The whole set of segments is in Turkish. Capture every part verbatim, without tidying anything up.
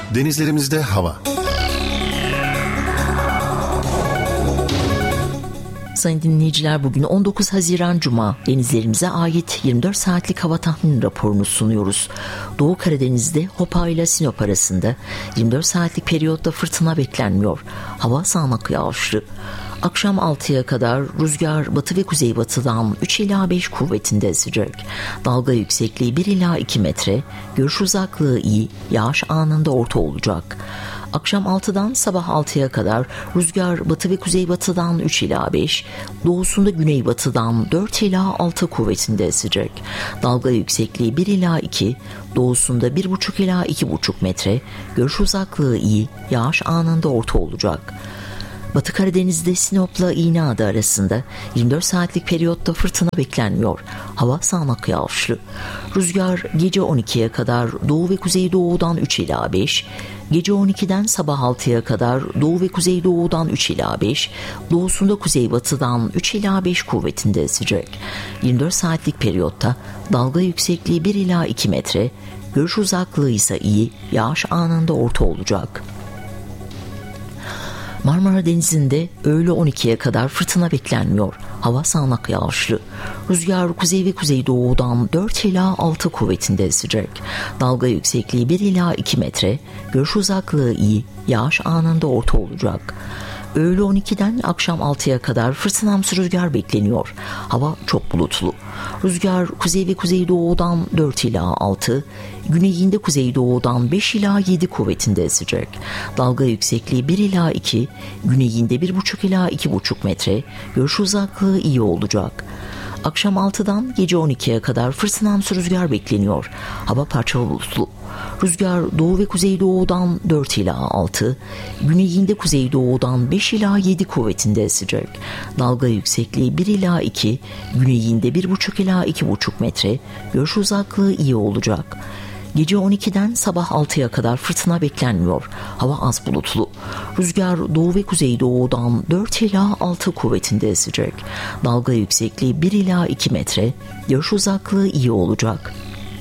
Denizlerimizde hava. Sayın dinleyiciler, bugün on dokuz Haziran Cuma, denizlerimize ait yirmi dört saatlik hava tahmini raporunu sunuyoruz. Doğu Karadeniz'de Hopa ile Sinop arasında yirmi dört saatlik periyotta fırtına beklenmiyor. Hava sağanak yağışlı. Akşam altıya kadar rüzgar batı ve kuzeybatıdan üç ila beş kuvvetinde esecek. Dalga yüksekliği bir ila iki metre, görüş uzaklığı iyi, yağış anında orta olacak. Akşam altıdan sabah altıya kadar rüzgar batı ve kuzeybatıdan üç ila beş, doğusunda güneybatıdan dört ila altı kuvvetinde esecek. Dalga yüksekliği bir ila iki, doğusunda bir buçuk ila iki buçuk metre, görüş uzaklığı iyi, yağış anında orta olacak. Batı Karadeniz'de Sinop'la İğneada arasında yirmi dört saatlik periyotta fırtına beklenmiyor. Hava sağanak yağışlı. Rüzgar gece on ikiye kadar doğu ve kuzeydoğudan üç ila beş, gece on ikiden sabah altıya kadar doğu ve kuzeydoğudan üç ila beş, doğusunda kuzeybatıdan üç ila beş kuvvetinde esecek. yirmi dört saatlik periyotta dalga yüksekliği bir ila iki metre, görüş uzaklığı ise iyi, yağış anında orta olacak. Marmara Denizi'nde öğle on ikiye kadar fırtına beklenmiyor. Hava sağanak yağışlı. Rüzgar kuzey ve kuzeydoğudan dört ila altı kuvvetinde esecek. Dalga yüksekliği bir ila iki metre, görüş uzaklığı iyi, yağış anında orta olacak. Öğle on ikiden akşam altıya kadar fırtınamsı rüzgar bekleniyor. Hava çok bulutlu. Rüzgar kuzey ve kuzeydoğudan dört ila altı, güneyinde kuzeydoğudan beş ila yedi kuvvetinde esecek. Dalga yüksekliği bir ila iki, güneyinde bir buçuk ila iki buçuk metre, görüş uzaklığı iyi olacak. Akşam altıdan gece on ikiye kadar fırtınamsı rüzgar bekleniyor. Hava parçalı bulutlu. Rüzgar doğu ve kuzeydoğudan dört ila altı, güneyinde kuzeydoğudan beş ila yedi kuvvetinde esecek. Dalga yüksekliği bir ila iki, güneyinde bir buçuk ila iki buçuk metre, görüş uzaklığı iyi olacak. Gece on ikiden sabah altıya kadar fırtına beklenmiyor. Hava az bulutlu. Rüzgar doğu ve kuzeydoğudan dört ila altı kuvvetinde esecek. Dalga yüksekliği bir ila iki metre, görüş uzaklığı iyi olacak.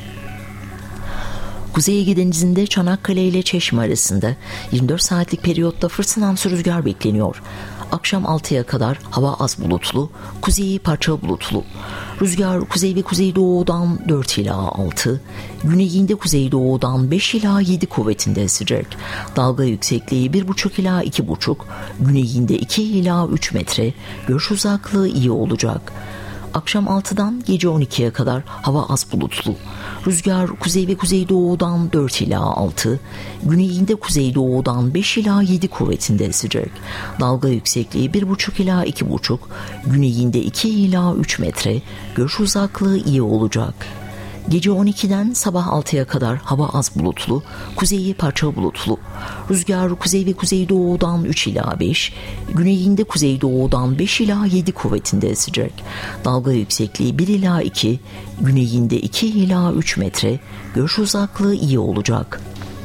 Kuzey Ege Denizi'nde Çanakkale ile Çeşme arasında yirmi dört saatlik periyotta fırtınamsı rüzgar bekleniyor. Akşam altıya kadar hava az bulutlu, kuzeyi parça bulutlu. Rüzgar kuzey ve kuzeydoğudan dört ila altı, güneyinde kuzeydoğudan beş ila yedi kuvvetinde esecek. Dalga yüksekliği bir buçuk ila iki buçuk, güneyinde iki ila üç metre, görüş uzaklığı iyi olacak. Akşam altıdan gece on ikiye kadar hava az bulutlu. Rüzgar kuzey ve kuzeydoğudan dört ila altı, güneyinde kuzeydoğudan beş ila yedi kuvvetinde esecek. Dalga yüksekliği bir buçuk ila iki buçuk, güneyinde iki ila üç metre, görüş uzaklığı iyi olacak. Gece on ikiden sabah altıya kadar hava az bulutlu, kuzeyi parça bulutlu. Rüzgar kuzey ve kuzeydoğudan üç ila beş, güneyinde kuzeydoğudan beş ila yedi kuvvetinde esecek. Dalga yüksekliği bir ila iki, güneyinde iki ila üç metre, görüş uzaklığı iyi olacak.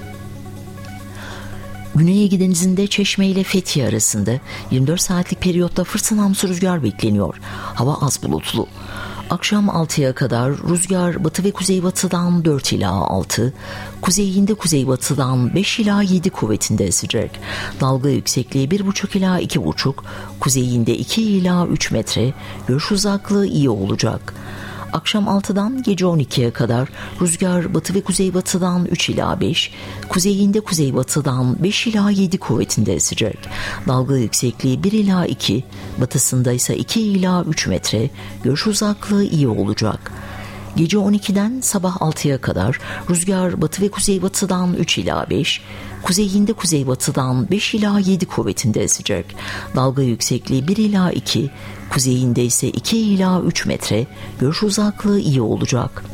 Güney Ege Denizi'nde Çeşme ile Fethiye arasında yirmi dört saatlik periyotta fırtınamsı rüzgar bekleniyor. Hava az bulutlu. Akşam altıya kadar rüzgar batı ve kuzeybatıdan dört ila altı, kuzeyinde kuzeybatıdan beş ila yedi kuvvetinde esecek. Dalga yüksekliği bir buçuk ila iki buçuk, kuzeyinde iki ila üç metre, görüş uzaklığı iyi olacak. Akşam altıdan gece on ikiye kadar rüzgar batı ve kuzeybatıdan üç ila beş, kuzeyinde kuzeybatıdan beş ila yedi kuvvetinde esecek. Dalga yüksekliği bir ila iki, batısında ise iki ila üç metre, görüş uzaklığı iyi olacak. Gece on ikiden sabah altıya kadar rüzgar batı ve kuzeybatıdan üç ila beş, kuzeyinde kuzeybatıdan beş ila yedi kuvvetinde esecek. Dalga yüksekliği bir ila iki, kuzeyinde ise iki ila üç metre, görüş uzaklığı iyi olacak.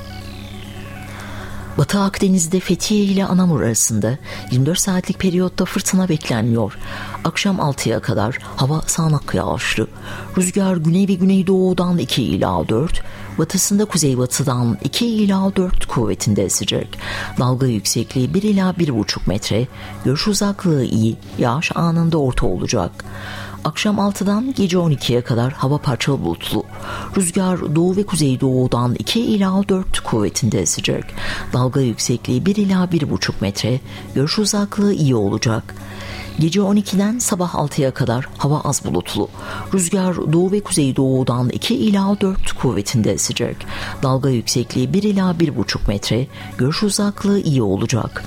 Batı Akdeniz'de Fethiye ile Anamur arasında yirmi dört saatlik periyotta fırtına beklenmiyor. Akşam altıya kadar hava sağanak yağışlı. Rüzgar güney ve güneydoğudan iki ila dört, batısında kuzeybatıdan iki ila dört kuvvetinde esecek. Dalga yüksekliği bir ila bir buçuk metre, görüş uzaklığı iyi, yağış anında orta olacak. Akşam altıdan gece on ikiye kadar hava parçalı bulutlu. Rüzgar doğu ve kuzeydoğudan iki ila dört kuvvetinde esecek. Dalga yüksekliği bir ila bir buçuk metre. Görüş uzaklığı iyi olacak. Gece on ikiden sabah altıya kadar hava az bulutlu. Rüzgar doğu ve kuzeydoğudan iki ila dört kuvvetinde esecek. Dalga yüksekliği bir ila bir buçuk metre. Görüş uzaklığı iyi olacak.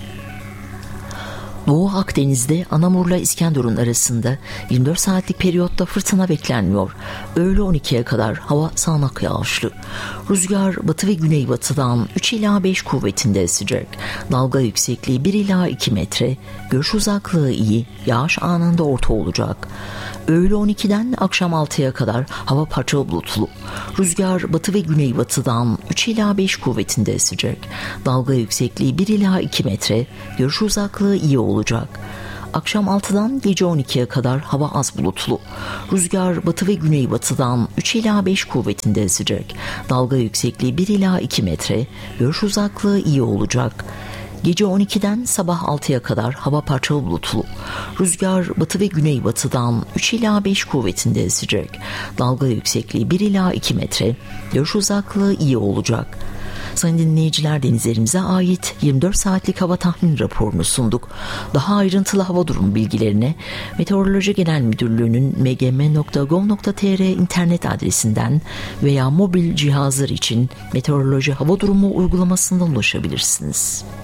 Doğu Akdeniz'de Anamur'la İskenderun arasında yirmi dört saatlik periyotta fırtına beklenmiyor. Öğle on ikiye kadar hava sağanak yağışlı. Rüzgar batı ve güneybatıdan üç ila beş kuvvetinde esecek. Dalga yüksekliği bir ila iki metre. Görüş uzaklığı iyi. Yağış anında orta olacak. Öğle on ikiden akşam altıya kadar hava parçalı bulutlu. Rüzgar batı ve güneybatıdan üç ila beş kuvvetinde esecek. Dalga yüksekliği bir ila iki metre. Görüş uzaklığı iyi olacak. Akşam altıdan gece on ikiye kadar hava az bulutlu. Rüzgar batı ve güneybatıdan üç ila beş kuvvetinde esecek. Dalga yüksekliği bir ila iki metre. Görüş uzaklığı iyi olacak. Gece on ikiden sabah altıya kadar hava parçalı bulutlu. Rüzgar batı ve güneybatıdan üç ila beş kuvvetinde esecek. Dalga yüksekliği bir ila iki metre. Görüş uzaklığı iyi olacak. Sayın dinleyiciler, denizlerimize ait yirmi dört saatlik hava tahmin raporunu sunduk. Daha ayrıntılı hava durumu bilgilerine Meteoroloji Genel Müdürlüğü'nün m g m nokta gov nokta t r internet adresinden veya mobil cihazlar için Meteoroloji Hava Durumu uygulamasından ulaşabilirsiniz.